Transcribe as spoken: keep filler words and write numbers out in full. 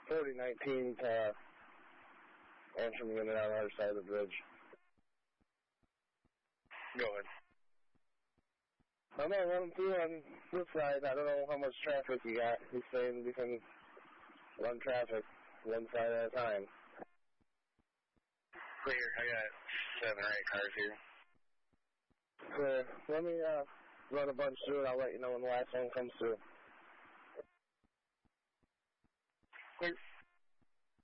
forty nineteen to answer me unit on the other side of the bridge. Go ahead. I'm not running through on this side. I don't know how much traffic you got. He's saying we can run traffic one side at a time. Clear. I got seven or eight cars here. So let me uh, run a bunch through it. I'll let you know when the last one comes through. Clear.